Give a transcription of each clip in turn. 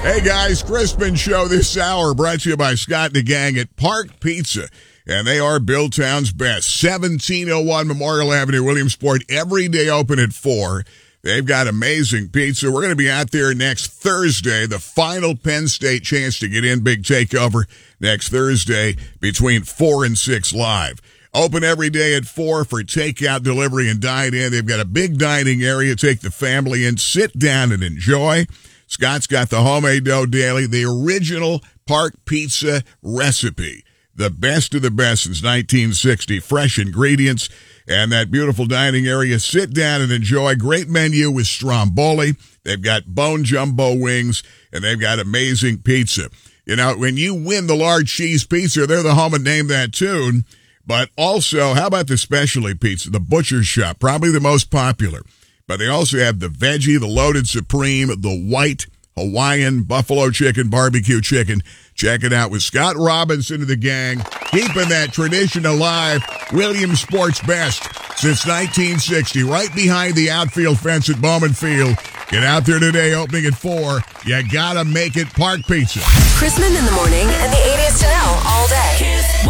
Hey guys, Crispin Show this hour brought to you by Scott and the gang at Park Pizza. And they are Billtown's best. 1701 Memorial Avenue, Williamsport, every day open at 4. They've got amazing pizza. We're going to be out there next Thursday, the final Penn State chance to get in. Big takeover next Thursday between 4 and 6 live. Open every day at 4 for takeout, delivery, and dine-in. They've got a big dining area. Take the family in, sit down, and enjoy. Scott's got the homemade dough daily, the original Park Pizza recipe. The best of the best since 1960. Fresh ingredients and that beautiful dining area. Sit down and enjoy. Great menu with stromboli. They've got bone jumbo wings, and they've got amazing pizza. You know, when you win the large cheese pizza, they're the home and Name That Tune. But also, how about the specialty pizza, the Butcher's Shop, probably the most popular. But they also have the veggie, the loaded supreme, the white Hawaiian buffalo chicken, barbecue chicken. Check it out with Scott Robinson and the gang, keeping that tradition alive. Williamsport's best since 1960, right behind the outfield fence at Bowman Field. Get out there today, opening at 4. You gotta make it Park Pizza. Chrisman in the morning and the 80s to know all day. Kiss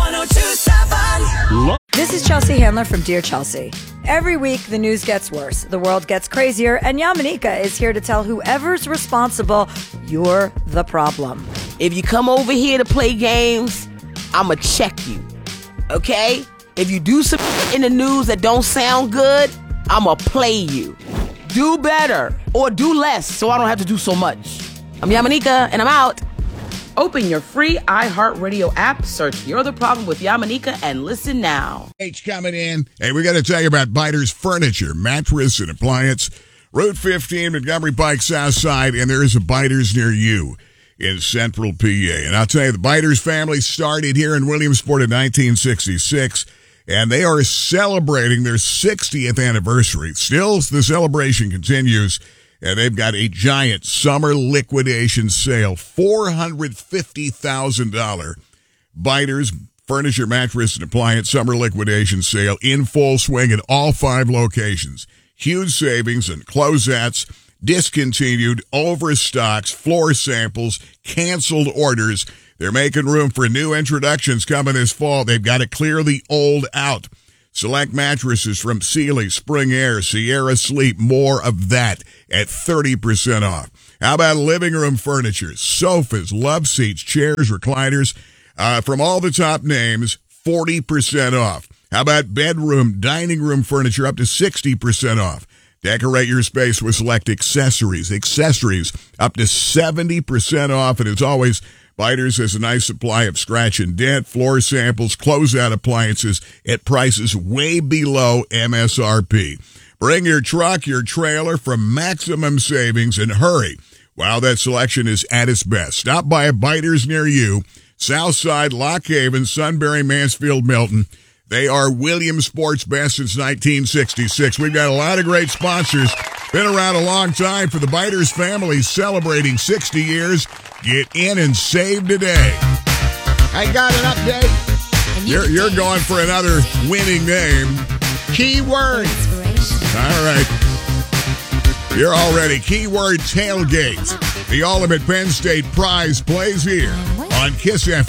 102.7. This is Chelsea Handler from Dear Chelsea. Every week, the news gets worse, the world gets crazier, and Yamanika is here to tell whoever's responsible, you're the problem. If you come over here to play games, I'ma check you, okay? If you do some in the news that don't sound good, I'ma play you. Do better or do less so I don't have to do so much. I'm Yamanika, and I'm out. Open your free iHeartRadio app, search You're the Problem with Yamanika, and listen now. H coming in. Hey, we got to tell you about Biters Furniture, mattress and appliance. Route 15, Montgomery Pike, South Side, and there is a Biters near you in Central PA. And I'll tell you, the Biters family started here in Williamsport in 1966, and they are celebrating their 60th anniversary. Still, the celebration continues. And they've got a giant summer liquidation sale, $450,000. Biters Furniture, Mattress, and Appliance summer liquidation sale in full swing in all 5 locations. Huge savings on closeouts, discontinued, overstocks, floor samples, canceled orders. They're making room for new introductions coming this fall. They've got to clear the old out. Select mattresses from Sealy, Spring Air, Sierra Sleep, more of that at 30% off. How about living room furniture, sofas, love seats, chairs, recliners, from all the top names, 40% off. How about bedroom, dining room furniture up to 60% off. Decorate your space with select accessories up to 70% off. And as always, Biters has a nice supply of scratch and dent, floor samples, closeout appliances at prices way below MSRP. Bring your truck, your trailer for maximum savings and hurry while that selection is at its best. Stop by a Biters near you. Southside, Lock Haven, Sunbury, Mansfield, Milton. They are Williamsport's best since 1966. We've got a lot of great sponsors. Been around a long time for the Biters family, celebrating 60 years. Get in and save today. I got an update. You're going for another winning name. Keyword. All right. You're all ready. Keyword tailgate. The ultimate Penn State prize plays here on Kiss FM.